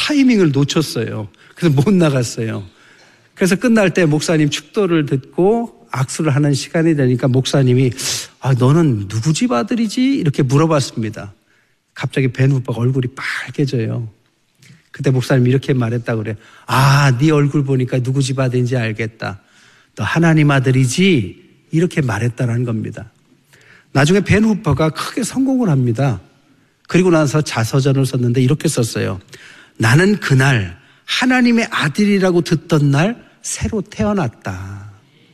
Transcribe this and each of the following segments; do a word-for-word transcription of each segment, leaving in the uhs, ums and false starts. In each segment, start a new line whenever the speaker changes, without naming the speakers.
타이밍을 놓쳤어요. 그래서 못 나갔어요. 그래서 끝날 때 목사님 축도를 듣고 악수를 하는 시간이 되니까 목사님이 아, 너는 누구 집 아들이지? 이렇게 물어봤습니다. 갑자기 벤 후퍼가 얼굴이 빨개져요. 그때 목사님이 이렇게 말했다고 그래요. 아, 네 얼굴 보니까 누구 집 아들인지 알겠다. 너 하나님 아들이지? 이렇게 말했다는 겁니다. 나중에 벤 후퍼가 크게 성공을 합니다. 그리고 나서 자서전을 썼는데 이렇게 썼어요. 나는 그날 하나님의 아들이라고 듣던 날 새로 태어났다.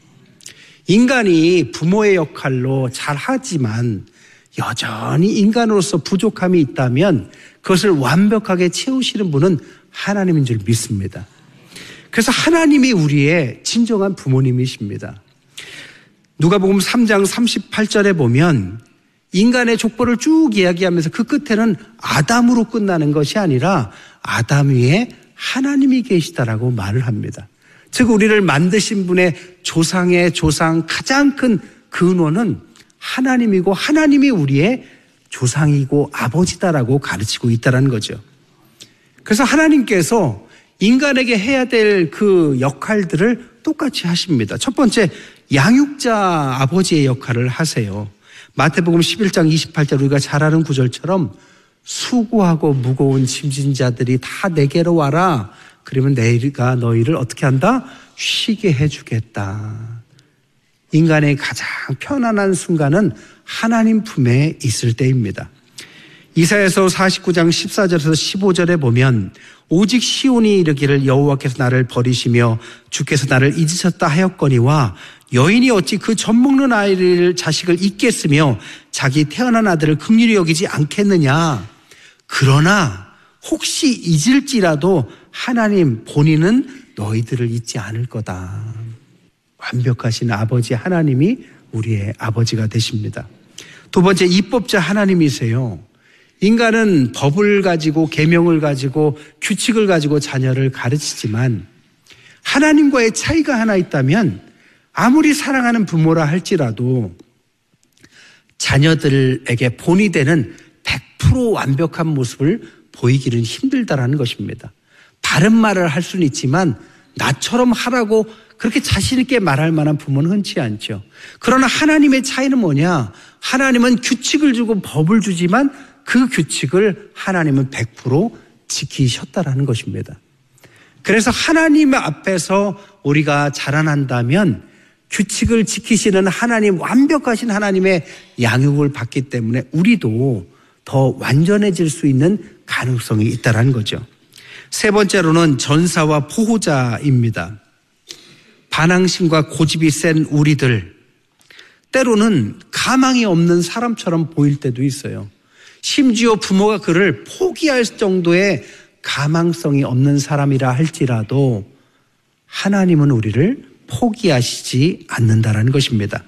인간이 부모의 역할로 잘하지만 여전히 인간으로서 부족함이 있다면 그것을 완벽하게 채우시는 분은 하나님인 줄 믿습니다. 그래서 하나님이 우리의 진정한 부모님이십니다. 누가복음 삼 장 삼십팔 절에 보면 인간의 족보를 쭉 이야기하면서 그 끝에는 아담으로 끝나는 것이 아니라 아담 위에 하나님이 계시다라고 말을 합니다. 즉 우리를 만드신 분의 조상의 조상 가장 큰 근원은 하나님이고 하나님이 우리의 조상이고 아버지다라고 가르치고 있다는 거죠. 그래서 하나님께서 인간에게 해야 될 그 역할들을 똑같이 하십니다. 첫 번째, 양육자 아버지의 역할을 하세요. 마태복음 십일 장 이십팔 절 우리가 잘 아는 구절처럼 수고하고 무거운 짐진 자들이 다 내게로 와라. 그러면 내가 너희를 어떻게 한다? 쉬게 해주겠다. 인간의 가장 편안한 순간은 하나님 품에 있을 때입니다. 이사야서 사십구 장 십사 절에서 십오 절에 보면 오직 시온이 이르기를 여호와께서 나를 버리시며 주께서 나를 잊으셨다 하였거니와 여인이 어찌 그 젖먹는 아이를 자식을 잊겠으며 자기 태어난 아들을 긍휼히 여기지 않겠느냐. 그러나 혹시 잊을지라도 하나님 본인은 너희들을 잊지 않을 거다. 완벽하신 아버지 하나님이 우리의 아버지가 되십니다. 두 번째, 입법자 하나님이세요. 인간은 법을 가지고 계명을 가지고 규칙을 가지고 자녀를 가르치지만 하나님과의 차이가 하나 있다면 아무리 사랑하는 부모라 할지라도 자녀들에게 본이 되는 백 퍼센트 완벽한 모습을 보이기는 힘들다라는 것입니다. 바른 말을 할 수는 있지만 나처럼 하라고 그렇게 자신 있게 말할 만한 부모는 흔치 않죠. 그러나 하나님의 차이는 뭐냐? 하나님은 규칙을 주고 법을 주지만 그 규칙을 하나님은 백 퍼센트 지키셨다라는 것입니다. 그래서 하나님 앞에서 우리가 자라난다면 규칙을 지키시는 하나님, 완벽하신 하나님의 양육을 받기 때문에 우리도 더 완전해질 수 있는 가능성이 있다는 거죠. 세 번째로는 전사와 보호자입니다. 반항심과 고집이 센 우리들, 때로는 가망이 없는 사람처럼 보일 때도 있어요. 심지어 부모가 그를 포기할 정도의 가망성이 없는 사람이라 할지라도 하나님은 우리를 포기하시지 않는다라는 것입니다.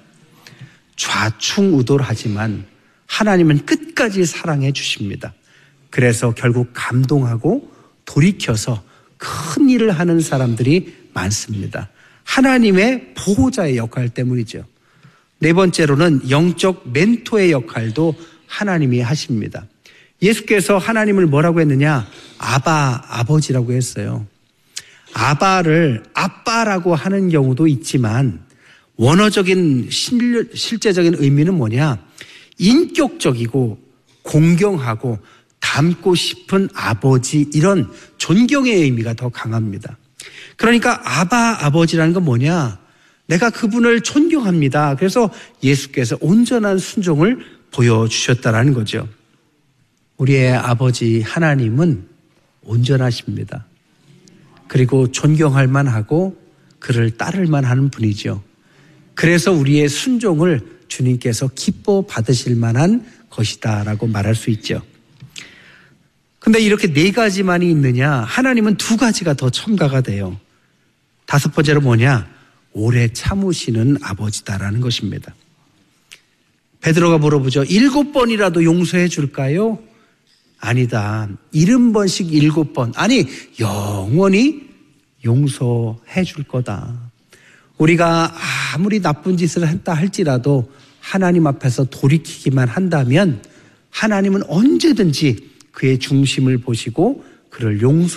좌충우돌하지만 하나님은 끝까지 사랑해 주십니다. 그래서 결국 감동하고 돌이켜서 큰 일을 하는 사람들이 많습니다. 하나님의 보호자의 역할 때문이죠. 네 번째로는 영적 멘토의 역할도 하나님이 하십니다. 예수께서 하나님을 뭐라고 했느냐? 아바, 아버지라고 했어요. 아바를 아빠라고 하는 경우도 있지만 원어적인 실, 실제적인 의미는 뭐냐? 인격적이고 공경하고 닮고 싶은 아버지, 이런 존경의 의미가 더 강합니다. 그러니까 아바, 아버지라는 건 뭐냐? 내가 그분을 존경합니다. 그래서 예수께서 온전한 순종을 보여주셨다라는 거죠. 우리의 아버지 하나님은 온전하십니다. 그리고 존경할 만하고 그를 따를 만한 분이죠. 그래서 우리의 순종을 주님께서 기뻐 받으실 만한 것이다라고 말할 수 있죠. 근데 이렇게 네 가지만이 있느냐? 하나님은 두 가지가 더 첨가가 돼요. 다섯 번째로 뭐냐? 오래 참으시는 아버지다라는 것입니다. 베드로가 물어보죠. 일곱 번이라도 용서해 줄까요? 아니다. 일흔 번씩 일곱 번. 아니, 영원히 용서해 줄 거다. 우리가 아무리 나쁜 짓을 했다 할지라도 하나님 앞에서 돌이키기만 한다면 하나님은 언제든지 그의 중심을 보시고 그를 용서